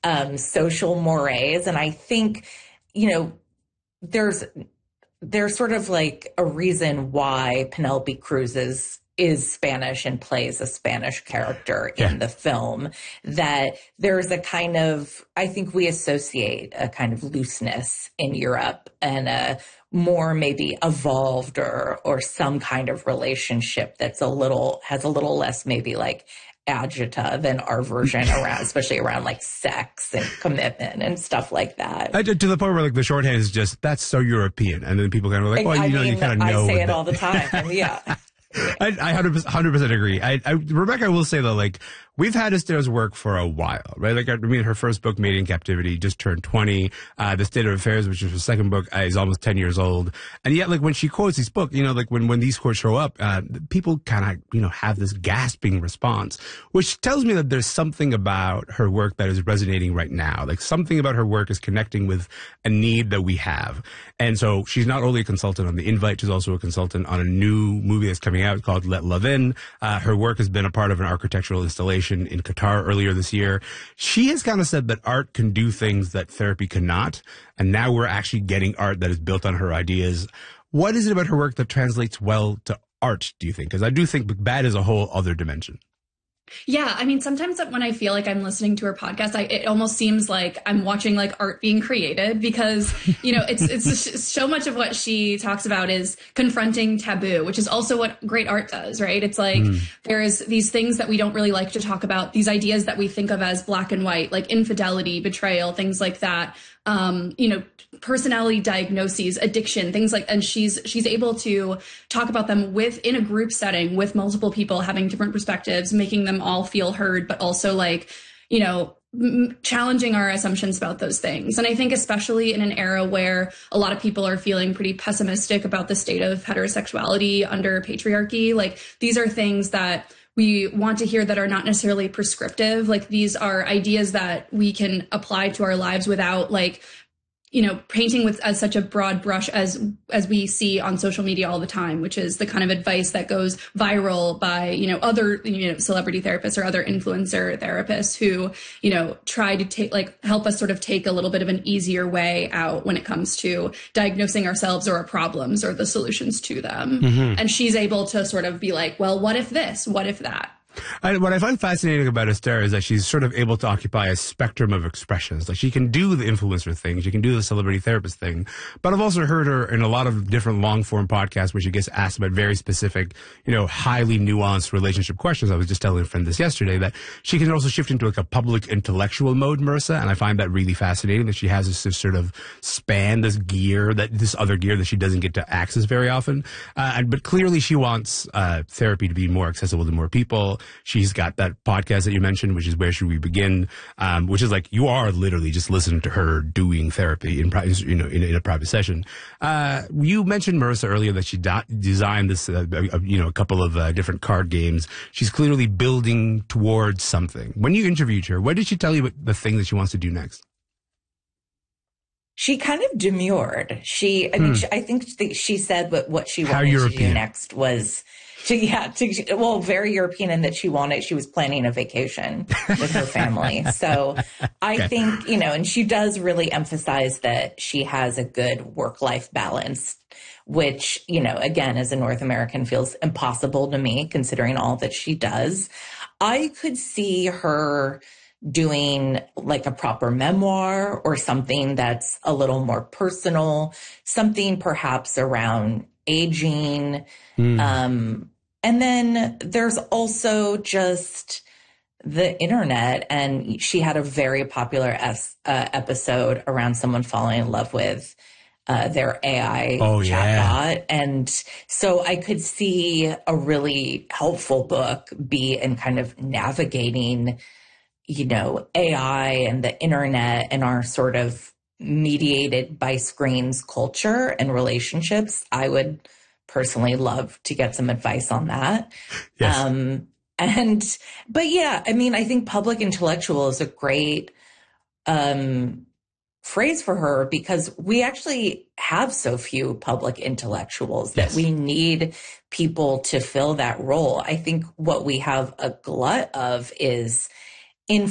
social mores. And I think, there's sort of like a reason why Penelope Cruz is Spanish and plays a Spanish character in the film, that there's a kind of, I think we associate a kind of looseness in Europe and a more maybe evolved or some kind of relationship that's has a little less maybe like agita than our version around, especially around like sex and commitment and stuff like that. To the point where like the shorthand is just, that's so European. And then people kind of like, well, you kind of know. I say it all the time. Yeah. I 100% agree. Rebecca, I will say though, like, we've had Esther's work for a while, right? Like, I mean, her first book, Made in Captivity, just turned 20. The State of Affairs, which is her second book, is almost 10 years old. And yet, like, when she quotes these books, like when these quotes show up, people kind of, have this gasping response, which tells me that there's something about her work that is resonating right now. Like, something about her work is connecting with a need that we have. And so she's not only a consultant on The Invite, she's also a consultant on a new movie that's coming out called Let Love In. Her work has been a part of an architectural installation in Qatar earlier this year. She has kind of said that art can do things that therapy cannot, and now we're actually getting art that is built on her ideas. What is it about her work that translates well to art, do you think? Because I do think Bad is a whole other dimension. Yeah, I mean, sometimes when I feel like I'm listening to her podcast, it almost seems like I'm watching like art being created, because, it's so much of what she talks about is confronting taboo, which is also what great art does, right? It's like there's these things that we don't really like to talk about, these ideas that we think of as black and white, like infidelity, betrayal, things like that. Personality diagnoses, addiction, things like, and she's able to talk about them in a group setting with multiple people having different perspectives, making them all feel heard, but also like, challenging our assumptions about those things. And I think especially in an era where a lot of people are feeling pretty pessimistic about the state of heterosexuality under patriarchy, like these are things that we want to hear that are not necessarily prescriptive. Like these are ideas that we can apply to our lives without like, painting with as such a broad brush as we see on social media all the time, which is the kind of advice that goes viral by, other, celebrity therapists or other influencer therapists who, try to help us sort of take a little bit of an easier way out when it comes to diagnosing ourselves or our problems or the solutions to them. Mm-hmm. And she's able to sort of be like, well, what if this? What if that? What I find fascinating about Esther is that she's sort of able to occupy a spectrum of expressions. Like she can do the influencer thing, she can do the celebrity therapist thing, but I've also heard her in a lot of different long form podcasts where she gets asked about very specific, highly nuanced relationship questions. I was just telling a friend this yesterday that she can also shift into like a public intellectual mode, Marissa, and I find that really fascinating that she has this sort of span, this other gear that she doesn't get to access very often. But clearly she wants therapy to be more accessible to more people. She's got that podcast that you mentioned, which is Where Should We Begin, which is like you are literally just listening to her doing therapy in private, in a private session. You mentioned, Marissa, earlier that she designed this, a couple of different card games. She's clearly building towards something. When you interviewed her, what did she tell you about the thing that she wants to do next? She kind of demurred. I think she said what she wanted to do next was very European in that she was planning a vacation with her family. So I think, and she does really emphasize that she has a good work-life balance, which, again, as a North American feels impossible to me considering all that she does. I could see her doing like a proper memoir or something that's a little more personal, something perhaps around aging. And then there's also just the internet, and she had a very popular episode around someone falling in love with their AI chatbot. And so I could see a really helpful book be in kind of navigating, AI and the internet and our sort of mediated by screens culture and relationships. I would personally love to get some advice on that. Yes. I think public intellectual is a great phrase for her because we actually have so few public intellectuals that we need people to fill that role. I think what we have a glut of is